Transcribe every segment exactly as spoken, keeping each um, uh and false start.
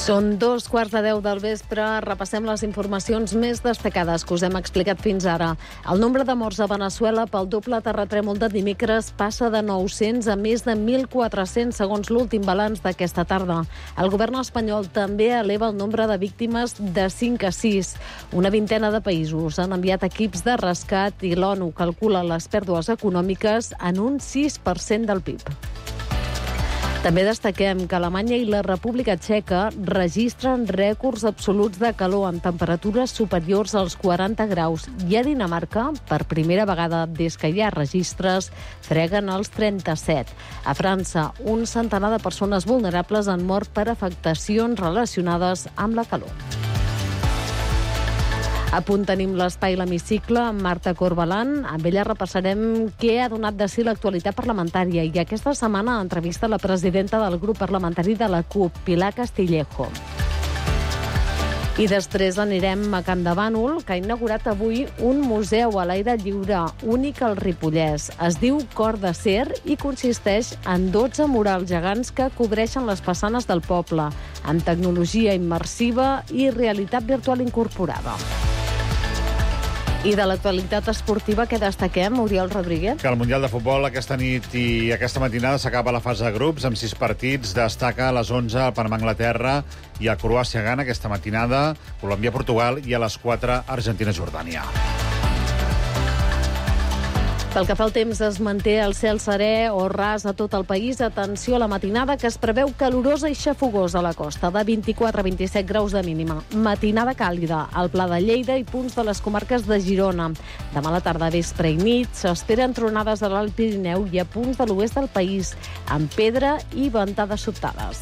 Són dos quarts de deu del vespre. Repassem les informacions més destacades que us hem explicat fins ara. El nombre de morts a Veneçuela pel doble terratrèmol de dimecres passa de nou-cents a més de mil quatre-cents, segons l'últim balanç d'aquesta tarda. El govern espanyol també eleva el nombre de víctimes de cinc a sis. Una vintena de països han enviat equips de rescat i l'ONU calcula les pèrdues econòmiques en un sis per cent del P I B. També destaquem que Alemanya i la República Txeca registren rècords absoluts de calor amb temperatures superiors als quaranta graus i a Dinamarca, per primera vegada des que hi ha registres, freguen els trenta-set. A França, un centenar de persones vulnerables han mort per afectacions relacionades amb la calor. A punt tenim l'espai L'Hemicicle amb Marta Corbalán. Amb ella repassarem què ha donat de si l'actualitat parlamentària i aquesta setmana entrevista la presidenta del grup parlamentari de la CUP, Pilar Castillejo. I després anirem a Can de Bànol, que ha inaugurat avui un museu a l'aire lliure únic al Ripollès. Es diu Cor d'Acer i consisteix en dotze murals gegants que cobreixen les façanes del poble, amb tecnologia immersiva i realitat virtual incorporada. I de l'actualitat esportiva, què destaquem, Oriol Rodríguez? Que el Mundial de Futbol aquesta nit i aquesta matinada s'acaba la fase de grups amb sis partits. Destaca a les onze el Panamà-Anglaterra i a Croàcia-Ghana aquesta matinada, Colòmbia-Portugal i a les quatre Argentina-Jordània. Pel que fa al temps, es manté el cel serè o ras a tot el país. Atenció a la matinada, que es preveu calorosa i xafogosa a la costa, de vint-i-quatre a vint-i-set graus de mínima. Matinada càlida al Pla de Lleida i punts de les comarques de Girona. Demà a la tarda, vespre i nit, s'esperen tronades a l'Alt Pirineu i a punts de l'oest del país, amb pedra i ventades sobtades.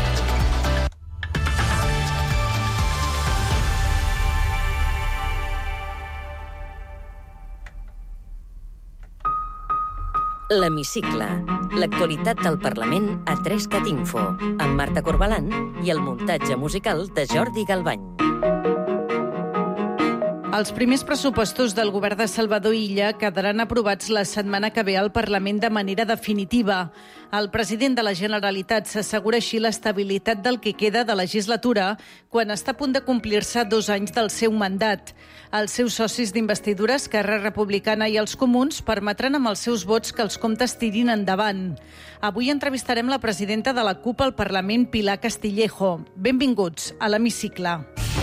L'Hemicicle. L'actualitat del Parlament a tres cat info, amb Marta Corbalán i el muntatge musical de Jordi Galbany. Els primers pressupostos del govern de Salvador Illa quedaran aprovats la setmana que ve al Parlament de manera definitiva. El president de la Generalitat s'assegura així l'estabilitat del que queda de legislatura quan està a punt de complir-se dos anys del seu mandat. Els seus socis d'investidura, Esquerra Republicana i els Comuns, permetran amb els seus vots que els comptes tirin endavant. Avui entrevistarem la presidenta de la CUP al Parlament, Pilar Castillejo. Benvinguts a l'Hemicicle.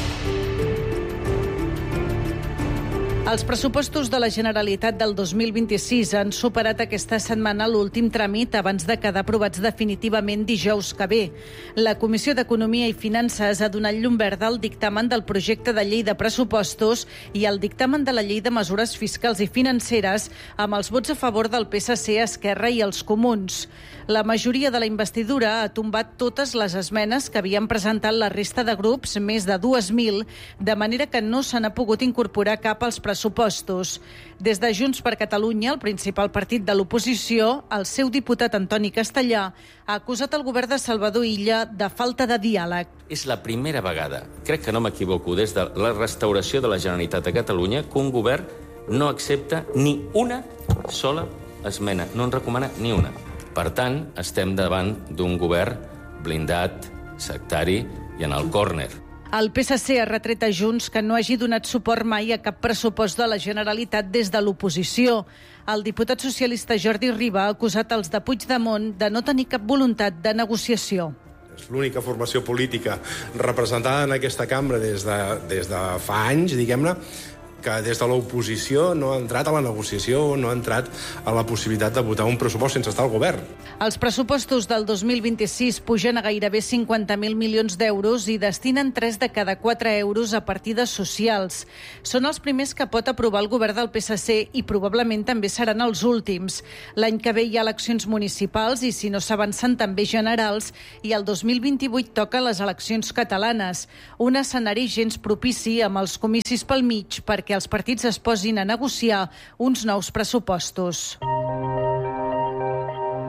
Els pressupostos de la Generalitat del dos mil vint-i-sis han superat aquesta setmana l'últim tràmit abans de quedar aprovats definitivament dijous que ve. La Comissió d'Economia i Finances ha donat llum verda al dictamen del projecte de llei de pressupostos i al dictamen de la llei de mesures fiscals i financeres amb els vots a favor del P S C, Esquerra i els Comuns. La majoria de la investidura ha tombat totes les esmenes que havien presentat la resta de grups, més de dues mil, de manera que no se n'ha pogut incorporar cap als pressupostos. Des de Junts per Catalunya, el principal partit de l'oposició, el seu diputat Antoni Castellà ha acusat el govern de Salvador Illa de falta de diàleg. És la primera vegada, crec que no m'equivoco, des de la restauració de la Generalitat de Catalunya, que un govern no accepta ni una sola esmena, no en recomana ni una. Per tant, estem davant d'un govern blindat, sectari i en el córner. El P S C ha retret a Junts que no hagi donat suport mai a cap pressupost de la Generalitat des de l'oposició. El diputat socialista Jordi Riba ha acusat els de Puigdemont de no tenir cap voluntat de negociació. És l'única formació política representada en aquesta cambra des de, des de fa anys, diguem-ne, que des de l'oposició no ha entrat a la negociació, no ha entrat a la possibilitat de votar un pressupost sense estar al govern. Els pressupostos del dos mil vint-i-sis pugen a gairebé cinquanta mil milions d'euros i destinen tres de cada quatre euros a partides socials. Són els primers que pot aprovar el govern del P S C i probablement també seran els últims. L'any que ve hi ha eleccions municipals i, si no s'avancen, també generals, i el dos mil vint-i-vuit toquen les eleccions catalanes. Un escenari gens propici amb els comicis pel mig perquè els partits es posin a negociar uns nous pressupostos.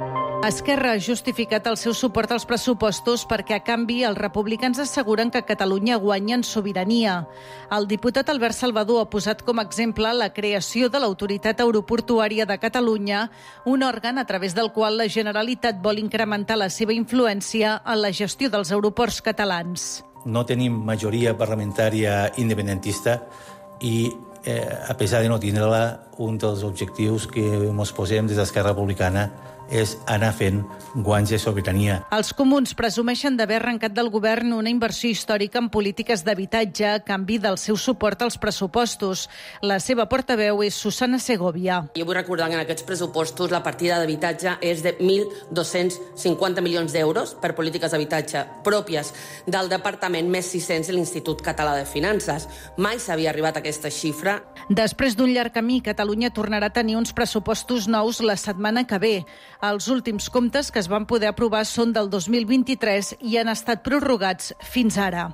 Esquerra ha justificat el seu suport als pressupostos perquè, a canvi, els republicans asseguren que Catalunya guanya en sobirania. El diputat Albert Salvador ha posat com a exemple la creació de l'Autoritat Aeroportuària de Catalunya, un òrgan a través del qual la Generalitat vol incrementar la seva influència en la gestió dels aeroports catalans. No tenim majoria parlamentària independentista i, eh, a pesar de no tindre-la, un dels objectius que ens posem des d'Esquerra Republicana és anar fent guanys de sobirania. Els comuns presumeixen d'haver arrencat del govern una inversió històrica en polítiques d'habitatge a canvi del seu suport als pressupostos. La seva portaveu és Susana Segovia. Jo vull recordar que en aquests pressupostos la partida d'habitatge és de mil dos-cents cinquanta milions d'euros per polítiques d'habitatge pròpies del Departament, més sis-cents de l'Institut Català de Finances. Mai s'havia arribat a aquesta xifra. Després d'un llarg camí, Catalunya tornarà a tenir uns pressupostos nous la setmana que ve. Els últims comptes que es van poder aprovar són del dos mil vint-i-tres i han estat prorrogats fins ara.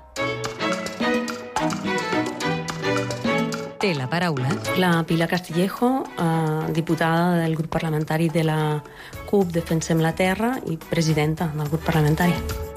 Té la paraula la Pilar Castillejo, eh, diputada del grup parlamentari de la CUP Defensem la Terra i presidenta del grup parlamentari.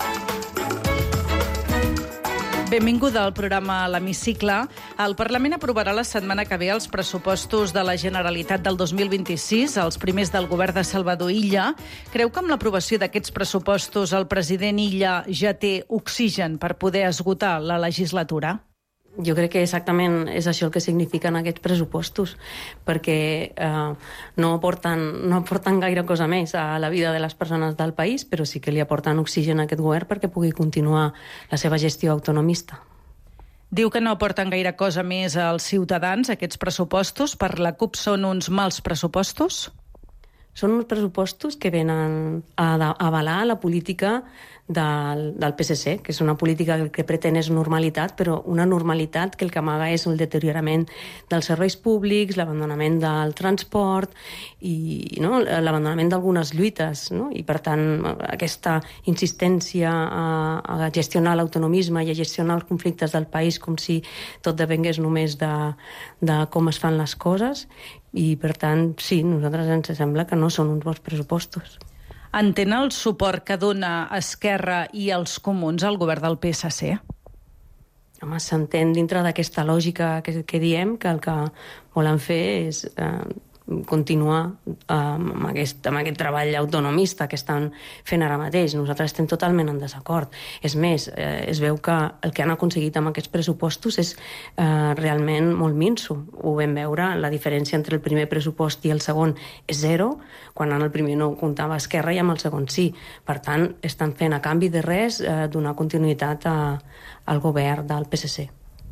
Benvinguda al programa L'Hemicicle. El Parlament aprovarà la setmana que ve els pressupostos de la Generalitat del dos mil vint-i-sis, els primers del govern de Salvador Illa. Creu que amb l'aprovació d'aquests pressupostos el president Illa ja té oxigen per poder esgotar la legislatura? Jo crec que exactament és això el que signifiquen aquests pressupostos, perquè eh, no, aporten, no aporten gaire cosa més a la vida de les persones del país, però sí que li aporten oxigen a aquest govern perquè pugui continuar la seva gestió autonomista. Diu que no aporten gaire cosa més als ciutadans, aquests pressupostos. Per la CUP són uns mals pressupostos? Són uns pressupostos que venen a avalar la política del, del P S C, que és una política que pretén és normalitat, però una normalitat que el que amaga és el deteriorament dels serveis públics, l'abandonament del transport i no, l'abandonament d'algunes lluites, no? I per tant aquesta insistència a, a gestionar l'autonomisme i a gestionar els conflictes del país com si tot depengués només de, de com es fan les coses. I, per tant, sí, a nosaltres ens sembla que no són uns bons pressupostos. Entén el suport que dona Esquerra i els comuns al govern del P S C? Home, s'entén dintre d'aquesta lògica que, que diem que el que volen fer és eh, continuar eh, amb, aquest, amb aquest treball autonomista que estan fent ara mateix. Nosaltres estem totalment en desacord. És més, eh, es veu que el que han aconseguit amb aquests pressupostos és eh, realment molt minso. Ho vam veure, la diferència entre el primer pressupost i el segon és zero, quan en el primer no comptava Esquerra i amb el segon sí. Per tant, estan fent a canvi de res eh, donar continuïtat a, al govern del P S C.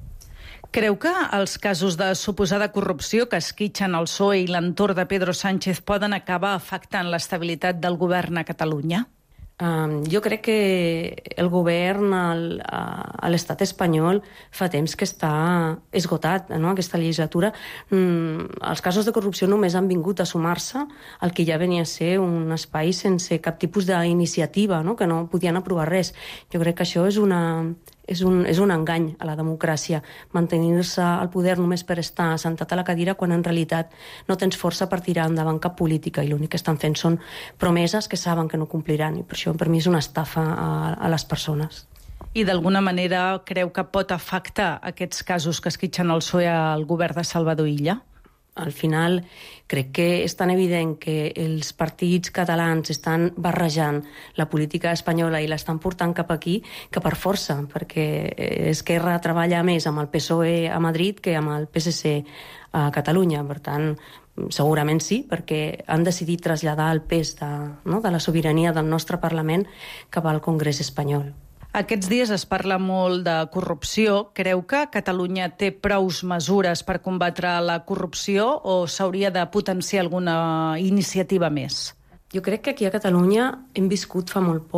Creu que els casos de suposada corrupció que esquitxen el P S O E i l'entorn de Pedro Sánchez poden acabar afectant l'estabilitat del govern a Catalunya? Um, jo crec que el govern al, a, a l'estat espanyol fa temps que està esgotat, no?, aquesta legislatura. Mm, els casos de corrupció només han vingut a sumar-se al que ja venia a ser un espai sense cap tipus d'iniciativa, no?, que no podien aprovar res. Jo crec que això és una... És un, és un engany a la democràcia, mantenir-se al poder només per estar assentat a la cadira quan en realitat no tens força per tirar endavant cap política i l'únic que estan fent són promeses que saben que no compliran i per això per mi és una estafa a, a les persones. I d'alguna manera creu que pot afectar aquests casos que esquitxen el P S O E al govern de Salvador Illa? Al final, crec que és tan evident que els partits catalans estan barrejant la política espanyola i l'estan portant cap aquí, que per força, perquè Esquerra treballa més amb el P S O E a Madrid que amb el P S C a Catalunya. Per tant, segurament sí, perquè han decidit traslladar el pes de, no, de la sobirania del nostre Parlament cap al Congrés espanyol. Aquests dies es parla molt de corrupció. Creu que Catalunya té prous mesures per combatre la corrupció o s'hauria de potenciar alguna iniciativa més? Jo crec que aquí a Catalunya hem viscut fa molt poc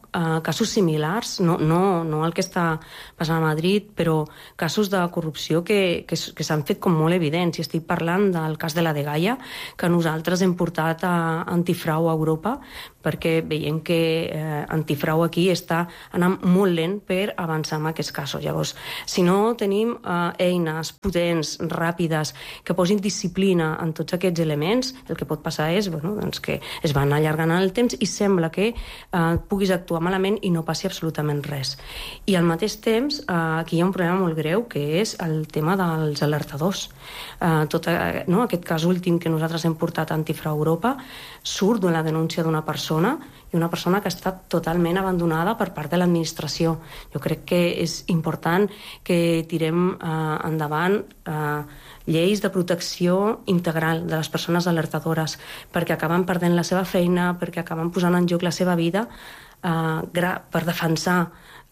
uh, casos similars, no, no, no el que està passant a Madrid, però casos de corrupció que, que, que s'han fet com molt evidents. I estic parlant del cas de la Dgaia, que nosaltres hem portat a Antifrau a Europa, perquè veiem que eh, Antifrau aquí està anant molt lent per avançar en aquests casos. Llavors, si no tenim eh, eines potents, ràpides, que posin disciplina en tots aquests elements, el que pot passar és bueno, doncs que es van allargant el temps i sembla que eh, puguis actuar malament i no passi absolutament res. I al mateix temps, eh, aquí hi ha un problema molt greu, que és el tema dels alertadors. Eh, tot eh, no, aquest cas últim que nosaltres hem portat a Antifrau Europa surt de la denúncia d'una persona i una persona que ha estat totalment abandonada per part de l'administració. Jo crec que és important que tirem eh, endavant eh, lleis de protecció integral de les persones alertadores, perquè acaben perdent la seva feina, perquè acaben posant en joc la seva vida eh, per defensar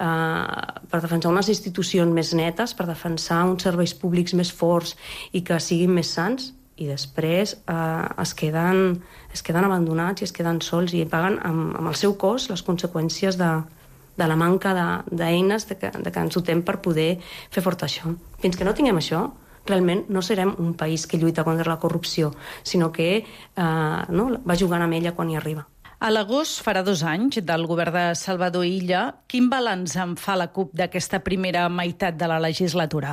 Uh, per defensar unes institucions més netes, per defensar uns serveis públics més forts i que siguin més sants, i després uh, es, queden, es queden abandonats i es queden sols i paguen amb, amb el seu cos les conseqüències de, de la manca d'eines de, de, que, de que ens dotem per poder fer fort això. Fins que no tinguem això, realment no serem un país que lluita contra la corrupció, sinó que uh, no, va jugant amb ella quan hi arriba. A l'agost farà dos anys del govern de Salvador Illa. Quin balanç en fa la CUP d'aquesta primera meitat de la legislatura?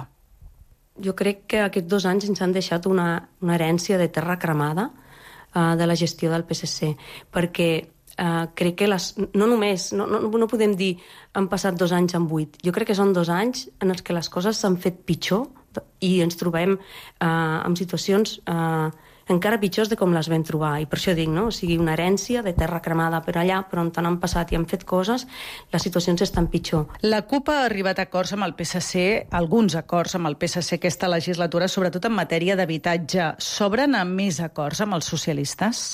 Jo crec que aquests dos anys ens han deixat una, una herència de terra cremada uh, de la gestió del P S C, perquè uh, crec que les, no només, no, no, no podem dir han passat dos anys en vuit, jo crec que són dos anys en els que les coses s'han fet pitjor i ens trobem uh, en situacions uh, encara pitjors de com les vam trobar, i per això dic, no? O sigui, una herència de terra cremada per allà, però on han passat i han fet coses, les situacions estan pitjor. La CUP ha arribat a acords amb el P S C, alguns acords amb el P S C aquesta legislatura, sobretot en matèria d'habitatge. S'obren a més acords amb els socialistes?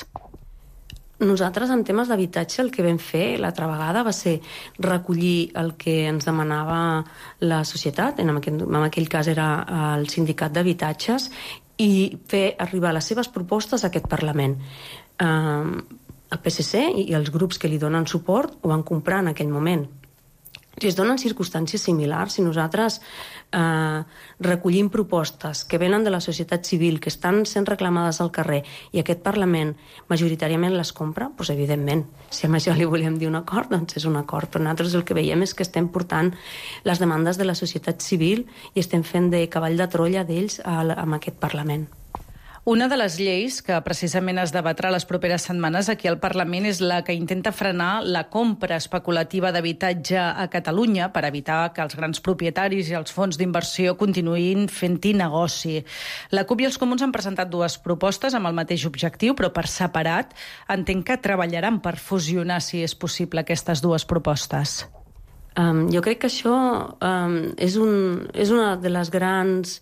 Nosaltres, en temes d'habitatge, el que vam fer l'altra vegada va ser recollir el que ens demanava la societat, en aquell, en aquell cas era el sindicat d'habitatges, i fer arribar les seves propostes a aquest Parlament. Uh, el P S C i els grups que li donen suport ho van comprar en aquell moment. Si es donen circumstàncies similars, si nosaltres eh, recollim propostes que venen de la societat civil, que estan sent reclamades al carrer, i aquest Parlament majoritàriament les compra, doncs evidentment, si a això li volem dir un acord, doncs és un acord. Però nosaltres el que veiem és que estem portant les demandes de la societat civil i estem fent de cavall de Troia d'ells amb aquest Parlament. Una de les lleis que precisament es debatrà les properes setmanes aquí al Parlament és la que intenta frenar la compra especulativa d'habitatge a Catalunya per evitar que els grans propietaris i els fons d'inversió continuïn fent-hi negoci. La CUP i els Comuns han presentat dues propostes amb el mateix objectiu, però per separat. Entenc que treballaran per fusionar, si és possible, aquestes dues propostes. Um, jo crec que això um, és, un, és una de les grans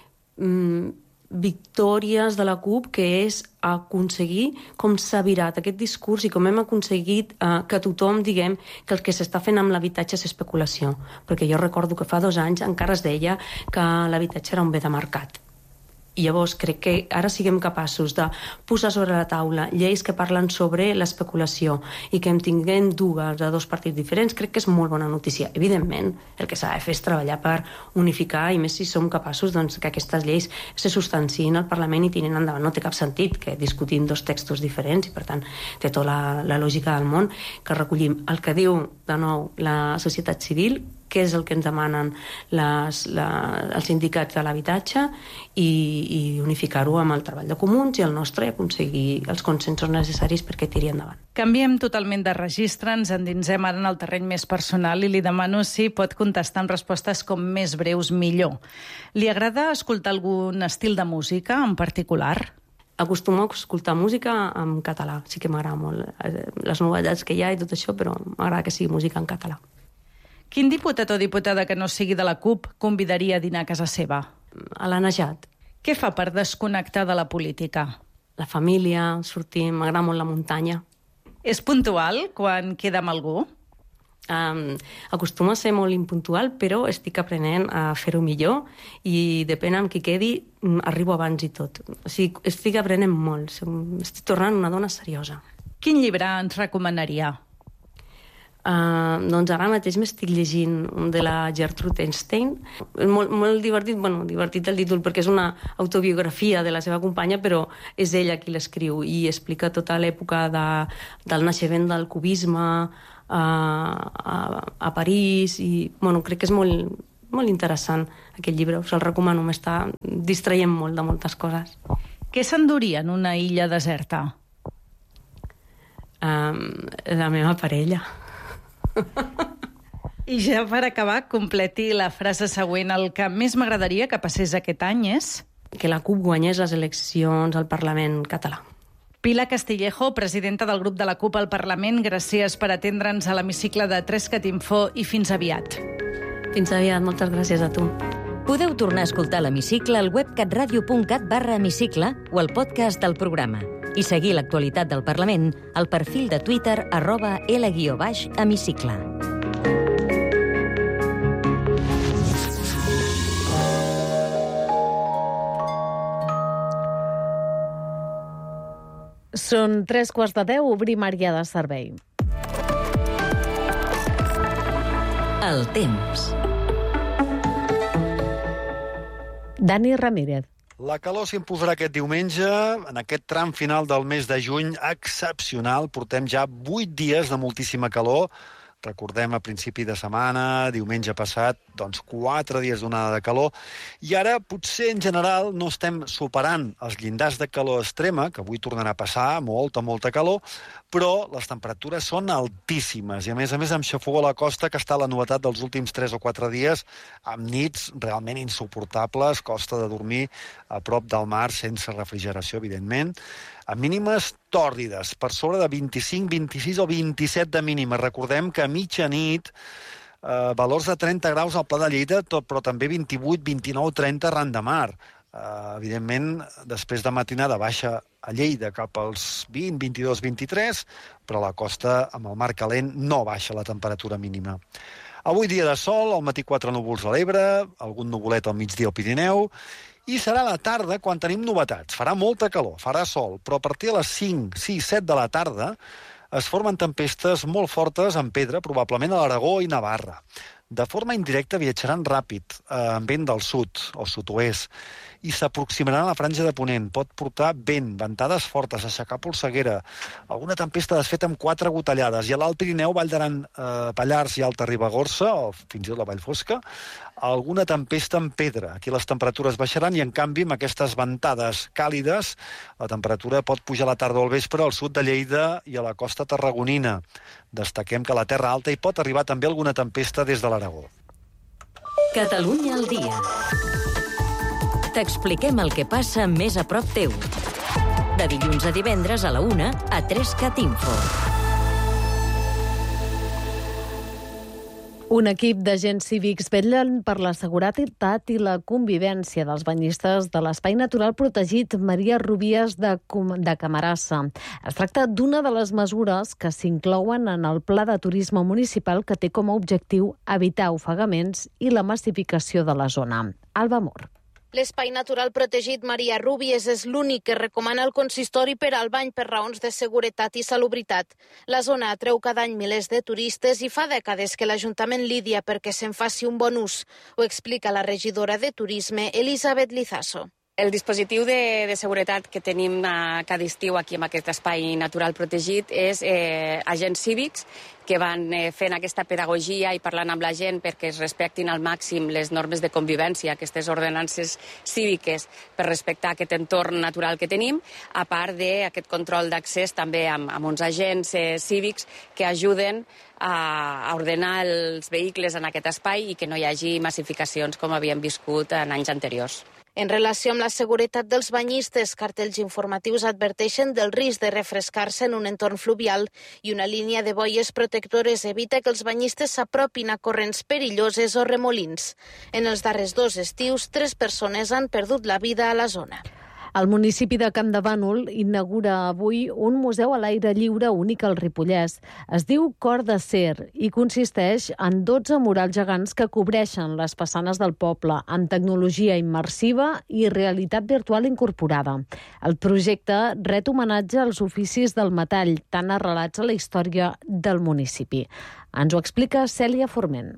Um, victòries de la CUP, que és aconseguir com s'ha virat aquest discurs i com hem aconseguit eh, que tothom diguem que el que s'està fent amb l'habitatge és especulació. Perquè jo recordo que fa dos anys encara es deia que l'habitatge era un bé de mercat. I llavors crec que ara siguem capaços de posar sobre la taula lleis que parlen sobre l'especulació i que en tinguem dues de dos partits diferents, crec que és molt bona notícia. Evidentment, el que s'ha de fer és treballar per unificar, i més si som capaços doncs, que aquestes lleis se substanciïn al Parlament i tirin endavant. No té cap sentit que discutim dos textos diferents i, per tant, té tota la, la lògica del món que recollim el que diu, de nou, la societat civil, què és el que ens demanen les, la, els sindicats de l'habitatge i, i unificar-ho amb el treball de comuns i el nostre i aconseguir els consensos necessaris perquè tiri endavant. Canviem totalment de registre, ens endinsem ara en el terreny més personal i li demano si pot contestar amb respostes com més breus millor. Li agrada escoltar algun estil de música en particular? Acostumo a escoltar música en català, sí que m'agrada molt les novetats que hi ha i tot això, però m'agrada que sigui música en català. Quin diputat o diputada que no sigui de la CUP convidaria a dinar a casa seva? A la Najat. Què fa per desconnectar de la política? La família, sortir, m'agrada molt la muntanya. És puntual quan queda amb algú? Um, acostumo a ser molt impuntual, però estic aprenent a fer-ho millor i depèn amb qui quedi, arribo abans i tot. O sigui, estic aprenent molt, estic tornant una dona seriosa. Quin llibre ens recomanaria? Uh, doncs ara mateix m'estic llegint un de la Gertrude Einstein. Molt, molt divertit, bueno, divertit el títol perquè és una autobiografia de la seva companya, però és ella qui l'escriu i explica tota l'època de, del naixement del cubisme a, a, a París i bueno, crec que és molt, molt interessant aquest llibre, us el recomano, m'està distraient molt de moltes coses. Què s'enduria en una illa deserta? Um, la meva parella. I ja per acabar, completi la frase següent. El que més m'agradaria que passés aquest any és... Que la CUP guanyés les eleccions al Parlament català. Pilar Castillejo, presidenta del grup de la CUP al Parlament, gràcies per atendre'ns a l'hemicicle de Trescat Info i fins aviat. Fins aviat, moltes gràcies a tu. Podeu tornar a escoltar l'hemicicle al web catradio.cat barra hemicicle o al podcast del programa i seguir l'actualitat del Parlament al perfil de Twitter arroba L guió baix hemicicle. Són tres quarts de deu, obrim àrea de servei. El temps. Dani Ramírez. La calor s'imposarà aquest diumenge, en aquest tram final del mes de juny excepcional. Portem ja vuit dies de moltíssima calor. Recordem a principi de setmana, diumenge passat, doncs quatre dies d'onada de calor. I ara, potser en general, no estem superant els llindars de calor extrema, que avui tornarà a passar, molta, molta calor, però les temperatures són altíssimes. I a més a més amb xafogó a la costa, que està la novetat dels últims tres o quatre dies, amb nits realment insuportables, costa de dormir a prop del mar sense refrigeració, evidentment, amb mínimes tòrrides, per sobre de vint-i-cinc, vint-i-sis o vint-i-set de mínima. Recordem que a mitjanit eh, valors de trenta graus al Pla de Lleida, tot, però també vint-i-vuit, vint-i-nou, trenta arran de mar. Eh, evidentment, després de matinada baixa a Lleida cap als vint, vint-i-dos, vint-i-tres, però a la costa, amb el mar calent, no baixa la temperatura mínima. Avui dia de sol, al matí quatre núvols a l'Ebre, algun nuvolet al migdia al Pirineu, i serà a la tarda quan tenim novetats. Farà molta calor, farà sol, però a partir de les cinc, sis, set de la tarda es formen tempestes molt fortes en pedra, probablement a l'Aragó i Navarra. De forma indirecta viatjaran ràpid, eh, amb vent del sud o sud-oest, i s'aproximaran a la franja de ponent. Pot portar vent, ventades fortes, aixecar polseguera, alguna tempesta desfeta amb quatre gotellades, i a l'Alt Pirineu, Vall d'Aran, eh, Pallars i Alta Ribagorça, o fins i tot la Vall Fosca, alguna tempesta en pedra. Aquí les temperatures baixaran i, en canvi, amb aquestes ventades càlides, la temperatura pot pujar a la tarda o al vespre al sud de Lleida i a la costa tarragonina. Destaquem que a la Terra Alta hi pot arribar també alguna tempesta des de l'Aragó. Catalunya al dia. T'expliquem el que passa més a prop teu. De dilluns a divendres a la una a Trescat Info. Un equip d'agents cívics vetllen per la seguretat i la convivència dels banyistes de l'Espai Natural Protegit Maria Rubies de, de Camarasa. Es tracta d'una de les mesures que s'inclouen en el Pla de Turisme Municipal que té com a objectiu evitar ofegaments i la massificació de la zona. Alba Mor. L'Espai Natural Protegit Maria Rubies és l'únic que recomana el consistori per al bany per raons de seguretat i salubritat. La zona atreu cada any milers de turistes i fa dècades que l'Ajuntament lidia perquè se'n faci un bon ús. Ho explica la regidora de Turisme, Elisabet Lizaso. El dispositiu de, de seguretat que tenim a cada estiu aquí en aquest espai natural protegit és eh, agents cívics que van eh, fent aquesta pedagogia i parlant amb la gent perquè es respectin al màxim les normes de convivència, aquestes ordenances cíviques per respectar aquest entorn natural que tenim, a part d'aquest control d'accés també amb, amb uns agents eh, cívics que ajuden a, a ordenar els vehicles en aquest espai i que no hi hagi massificacions com havíem viscut en anys anteriors. En relació amb la seguretat dels banyistes, cartells informatius adverteixen del risc de refrescar-se en un entorn fluvial i una línia de boies protectores evita que els banyistes s'apropin a corrents perilloses o remolins. En els darrers dos estius, tres persones han perdut la vida a la zona. El municipi de Campdevànol inaugura avui un museu a l'aire lliure únic al Ripollès. Es diu Cor de Ser i consisteix en dotze murals gegants que cobreixen les façanes del poble amb tecnologia immersiva i realitat virtual incorporada. El projecte ret homenatge als oficis del metall, tan arrelats a la història del municipi. Ens ho explica Cèlia Forment.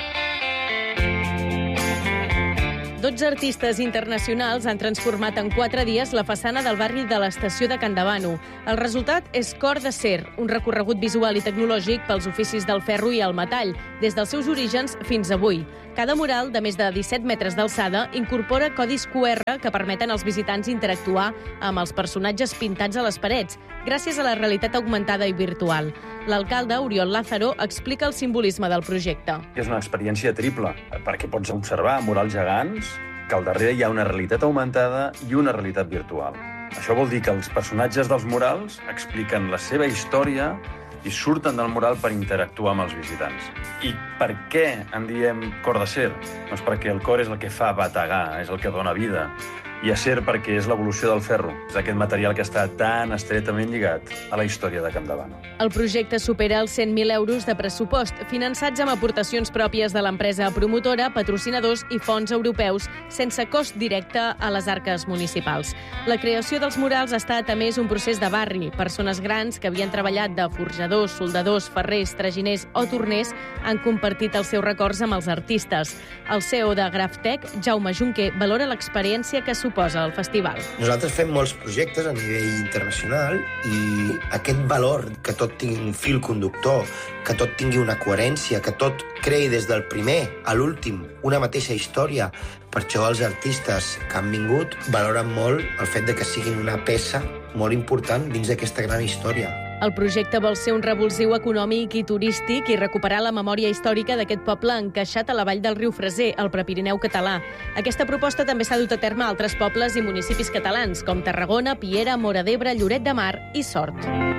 dotze artistes internacionals han transformat en quatre dies la façana del barri de l'estació de Campdevànol. El resultat és Cor de Ser, un recorregut visual i tecnològic pels oficis del ferro i el metall, des dels seus orígens fins avui. Cada mural, de més de disset metres d'alçada, incorpora codis Q R que permeten als visitants interactuar amb els personatges pintats a les parets, gràcies a la realitat augmentada i virtual. L'alcalde, Oriol Lázaro, explica el simbolisme del projecte. És una experiència triple, perquè pots observar murals gegants, que al darrere hi ha una realitat augmentada i una realitat virtual. Això vol dir que els personatges dels murals expliquen la seva història i surten del mural per interactuar amb els visitants. I per què en diem Cor de Ser? Doncs perquè el cor és el que fa bategar, és el que dona vida. I acer perquè és l'evolució del ferro. És aquest material que està tan estretament lligat a la història de Campdevànol. El projecte supera els cent mil euros de pressupost, finançats amb aportacions pròpies de l'empresa promotora, patrocinadors i fons europeus, sense cost directe a les arques municipals. La creació dels murals ha estat, a més, un procés de barri. Persones grans que havien treballat de forjadors, soldadors, ferrers, traginers o torners han compartit els seus records amb els artistes. El C E O de Graftec, Jaume Junquer, valora l'experiència que suposa el festival. Nosaltres fem molts projectes a nivell internacional i aquest valor, que tot tingui un fil conductor, que tot tingui una coherència, que tot creï des del primer a l'últim una mateixa història. Per això els artistes que han vingut valoren molt el fet de que siguin una peça molt important dins d'aquesta gran història. El projecte vol ser un revulsiu econòmic i turístic i recuperar la memòria històrica d'aquest poble encaixat a la vall del riu Freser, al Prepirineu català. Aquesta proposta també s'ha dut a terme a altres pobles i municipis catalans, com Tarragona, Piera, Móra d'Ebre, Lloret de Mar i Sort.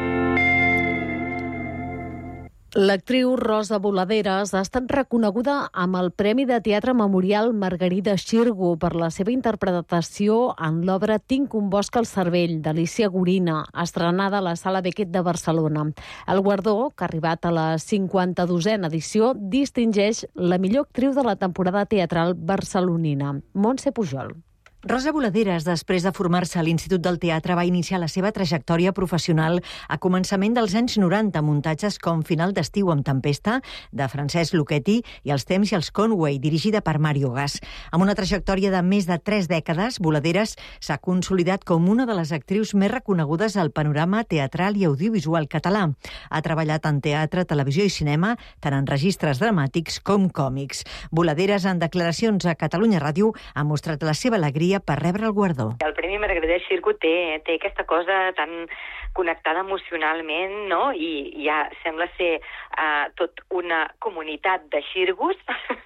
L'actriu Rosa Boladeres ha estat reconeguda amb el Premi de Teatre Memorial Margarida Xirgu per la seva interpretació en l'obra Tinc un bosc al cervell, d'Alicia Gorina, estrenada a la Sala Beckett de Barcelona. El guardó, que ha arribat a la cinquanta-dosena edició, distingeix la millor actriu de la temporada teatral barcelonina, Montse Pujol. Rosa Boladeres, després de formar-se a l'Institut del Teatre, va iniciar la seva trajectòria professional a començament dels anys noranta, muntatges com Final d'estiu amb tempesta, de Francesc Lucchetti, i Els temps i els Conway, dirigida per Mario Gas. Amb una trajectòria de més de tres dècades, Boladeres s'ha consolidat com una de les actrius més reconegudes al panorama teatral i audiovisual català. Ha treballat en teatre, televisió i cinema, tant en registres dramàtics com còmics. Boladeres, en declaracions a Catalunya Ràdio, ha mostrat la seva alegria per rebre el guardó. El Premi Margarida Xirgu té, té aquesta cosa tan connectada emocionalment, no? I ja sembla ser uh, tot una comunitat de xirgus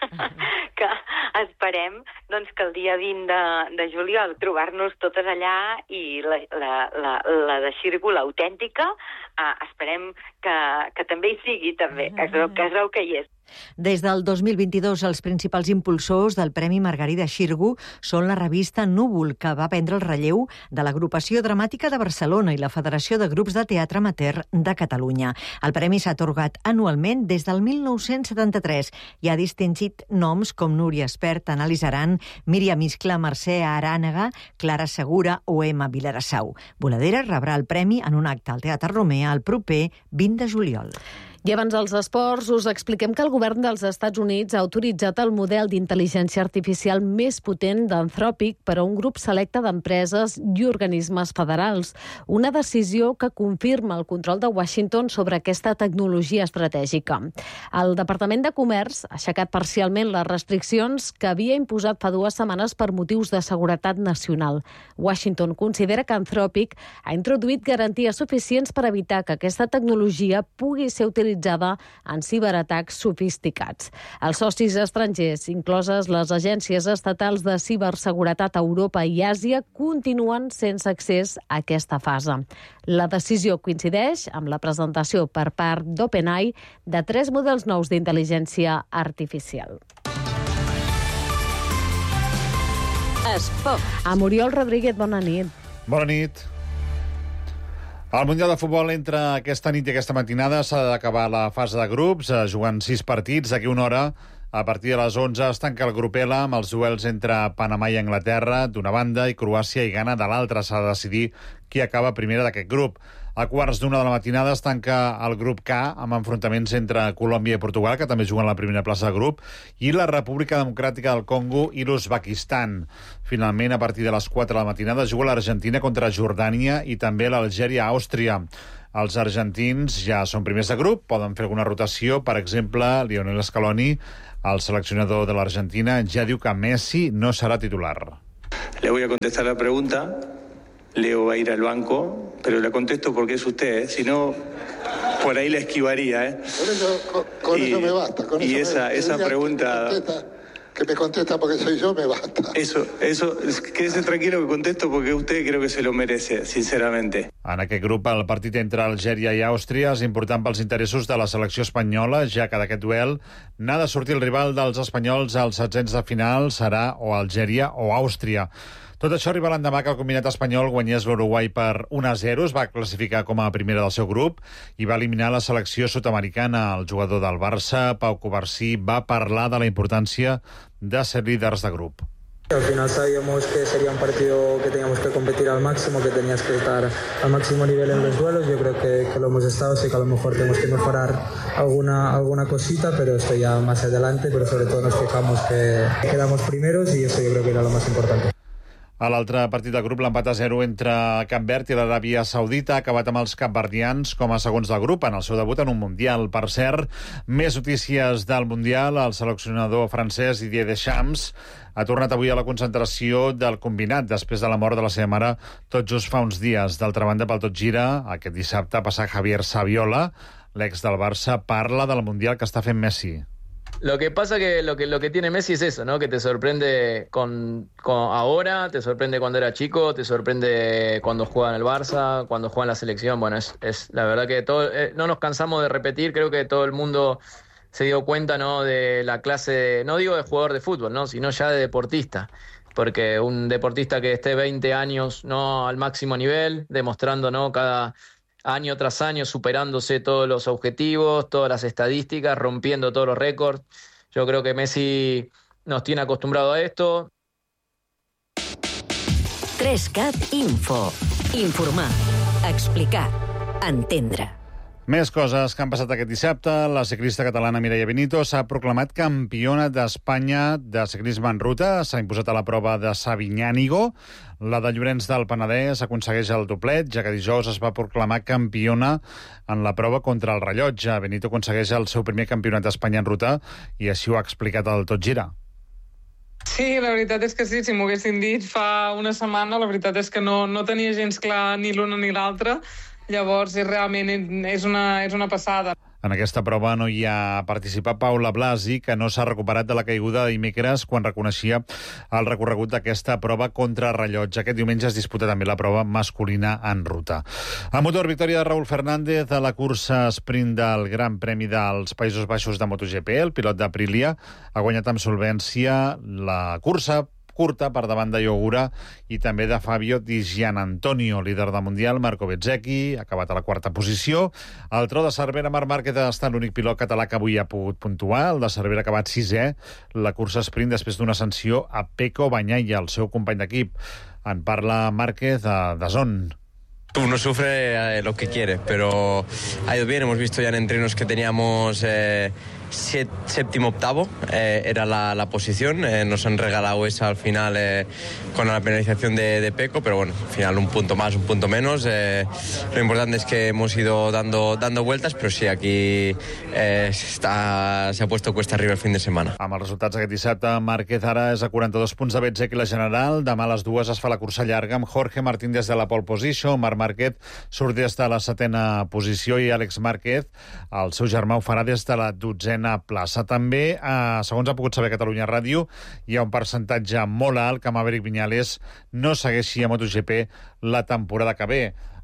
que esperem doncs, que el dia vint de, de juliol trobar-nos totes allà i la, la, la, la de Xirgu, l'autèntica, uh, esperem que, que també hi sigui, també, que es veu que, es veu que hi és. Des del dos mil vint-i-dos, els principals impulsors del Premi Margarida Xirgu són la revista Núvol, que va prendre el relleu de l'Agrupació Dramàtica de Barcelona i la Federació de Grups de Teatre Amateur de Catalunya. El premi s'ha atorgat anualment des del mil nou-cents setanta-tres i ha distingit noms com Núria Espert, Anàlis Aran, Míriam Iscla, Mercè Arànega, Clara Segura o Emma Vilarassau. Boladeres rebrà el premi en un acte al Teatre Romea el proper vint de juliol. I abans dels esports, us expliquem que el govern dels Estats Units ha autoritzat el model d'intel·ligència artificial més potent d'Anthropic per a un grup selecte d'empreses i organismes federals. Una decisió que confirma el control de Washington sobre aquesta tecnologia estratègica. El Departament de Comerç ha aixecat parcialment les restriccions que havia imposat fa dues setmanes per motius de seguretat nacional. Washington considera que Anthropic ha introduït garanties suficients per evitar que aquesta tecnologia pugui ser utilitzada en ciberatacs sofisticats. Els socis estrangers, incloses les agències estatals de ciberseguretat a Europa i Àsia, continuen sense accés a aquesta fase. La decisió coincideix amb la presentació per part d'OpenAI de tres models nous d'intel·ligència artificial. Esport. A Oriol Rodríguez, bona nit. Bona nit. El Mundial de Futbol entre aquesta nit i aquesta matinada s'ha d'acabar la fase de grups, jugant sis partits. D'aquí una hora, a partir de les onze, es tanca el grup L amb els duels entre Panamà i Anglaterra d'una banda i Croàcia i Ghana de l'altra. S'ha de decidir qui acaba primera d'aquest grup. A quarts d'una de la matinada es tanca el grup K amb enfrontaments entre Colòmbia i Portugal, que també juguen la primera plaça de grup, i la República Democràtica del Congo i l'Uzbekistan. Finalment, a partir de les quatre de la matinada, juga l'Argentina contra Jordània i també l'Algèria-Àustria. Els argentins ja són primers de grup, poden fer alguna rotació. Per exemple, Lionel Scaloni, el seleccionador de l'Argentina, ja diu que Messi no serà titular. Le voy a contestar la pregunta. Leo va a ir al banco, pero le contesto porque es usted, ¿eh? Si no, por ahí la esquivaría, ¿eh? Con eso, con, con y, eso me basta. Con y eso esa, me, esa pregunta... Que me, contesta, que me contesta porque soy yo, me basta. Eso, eso, quédese tranquilo que contesto porque usted creo que se lo merece, sinceramente. En aquest grup, el partit entre Algèria i Àustria és important pels interessos de la selecció espanyola, ja que d'aquest duel n'ha de sortir el rival dels espanyols als setzents de final, serà o Algèria o Àustria. Tot això arriba l'endemà que el combinat espanyol guanyés l'Uruguai per un a zero, es va classificar com a primera del seu grup i va eliminar la selecció sud-americana. El jugador del Barça, Pau Covarsí, va parlar de la importància de ser líders de grup. Al final sabíamos que sería un partido que teníamos que competir al máximo, que tenías que estar al máximo nivel en los duelos. Yo creo que, que lo hemos estado, sé que a lo mejor tenemos que mejorar alguna, alguna cosita, pero esto ya más adelante, pero sobre todo nos fijamos que quedamos primeros y eso yo creo que era lo más importante. A l'altre partit del grup, l'empat a zero entre Cap Verd i l'Aràbia Saudita ha acabat amb els capverdians com a segons del grup en el seu debut en un Mundial. Per cert, més notícies del Mundial. El seleccionador francès Didier Deschamps ha tornat avui a la concentració del combinat després de la mort de la seva mare tot just fa uns dies. D'altra banda, pel Tot Gira, aquest dissabte ha passat Javier Saviola, l'ex del Barça, parla del Mundial que està fent Messi. Lo que pasa que lo que lo que tiene Messi es eso, ¿no? Que te sorprende con, con ahora, te sorprende cuando era chico, te sorprende cuando juega en el Barça, cuando juega en la selección. Bueno, es, es la verdad que todo, eh, no nos cansamos de repetir. Creo que todo el mundo se dio cuenta, ¿no? De la clase, de, no digo de jugador de fútbol, ¿no? Sino ya de deportista. Porque un deportista que esté veinte años, ¿no? Al máximo nivel, demostrando, ¿no? Cada año tras año, superándose todos los objetivos, todas las estadísticas, rompiendo todos los récords. Yo creo que Messi nos tiene acostumbrado a esto. tres cat Info. Informar, explicar, entendre. Més coses que han passat aquest dissabte. La ciclista catalana Mireia Benito s'ha proclamat campiona d'Espanya de ciclisme en ruta. S'ha imposat a la prova de Sabinyànigo. La de Llorenç del Penedès aconsegueix el doblet, ja que dijous es va proclamar campiona en la prova contra el rellotge. Benito aconsegueix el seu primer campionat d'Espanya en ruta i així ho ha explicat al Tot Gira. Sí, la veritat és que sí, si m'ho haguessin dit fa una setmana, la veritat és que no, no tenia gens clar ni l'una ni l'altra. Llavors, és realment és una, és una passada. En aquesta prova no hi ha participat Paula Blasi, que no s'ha recuperat de la caiguda de dimecres quan reconeixia el recorregut d'aquesta prova contra rellotge. Aquest diumenge es disputa també la prova masculina en ruta. A motor, victòria de Raúl Fernández a la cursa sprint del Gran Premi dels Països Baixos de MotoGP. El pilot d'Aprilia ha guanyat amb solvència la cursa curta per davant de Iogura i també de Fabio Di Gianantonio, líder del Mundial. Marco Bezzecchi ha acabat a la quarta posició. Al tro de Cervera, Marc Márquez ha estat l'únic pilot català que avui ha pogut puntuar. El de Cervera ha acabat sisè la cursa sprint després d'una sanció a Pecco Bagnaia, el seu company d'equip. En parla Márquez de, de Zon. Uno sufre lo que quiere, pero ha ido bien. Hemos visto ya en entrenos que teníamos eh, siete, séptimo, octavo, eh, era la, la posición. Eh, nos han regalado esa al final eh, con la penalización de, de Pecco, pero bueno, al final un punto más, un punto menos. Eh, lo importante es que hemos ido dando, dando vueltas, pero sí, aquí eh, está, se ha puesto cuesta arriba el fin de setmana. Amb els resultats d'aquest dissabte, Márquez ara és a quaranta-dos punts de Bezzecchi la general. Demà a les dues es fa la cursa llarga amb Jorge Martín des de la pole position. Marc Márquez surt des de la setena posició i Àlex Márquez, el seu germà, ho farà des de la dotzena plaça. També, eh, segons ha pogut saber Catalunya Ràdio, hi ha un percentatge molt alt que Maverick Viñales no segueixi a MotoGP la temporada que ve.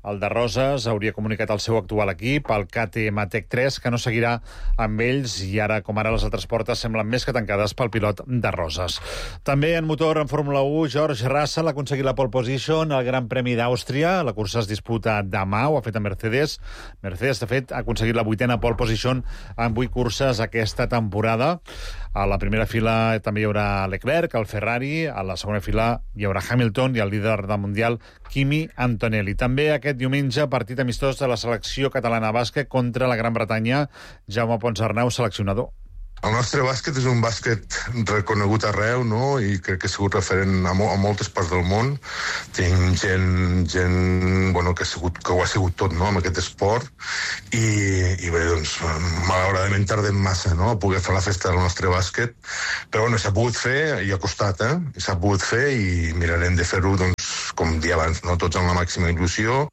El de Roses hauria comunicat el seu actual equip, el K T M Tech tres, que no seguirà amb ells, i ara, com ara, les altres portes semblen més que tancades pel pilot de Roses. També en motor, en Fórmula u, George Russell ha aconseguit la pole position al Gran Premi d'Àustria. La cursa es disputa demà, ho ha fet a Mercedes. Mercedes, de fet, ha aconseguit la vuitena pole position en vuit curses aquesta temporada. A la primera fila també hi haurà Leclerc, el Ferrari. A la segona fila hi haurà Hamilton i el líder del Mundial, Kimi Antonelli. També aquest diumenge, partit amistós de la selecció catalana de bàsquet contra la Gran Bretanya. Jaume Pons Arnau, seleccionador. El nostre bàsquet és un bàsquet reconegut arreu, no? I crec que ha sigut referent a, mo a moltes parts del món. Tenim gent, gent bueno, que, ha sigut, que ho ha sigut tot, no?, amb aquest esport. I, i bé, doncs, malauradament tardem massa, no?, a poder fer la festa del nostre bàsquet. Però bueno, s'ha pogut fer i ha costat, eh? S'ha pogut fer i mirarem de fer-ho, doncs, com dia abans, no?, tots amb la màxima il·lusió.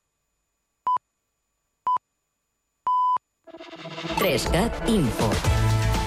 tres cat Info.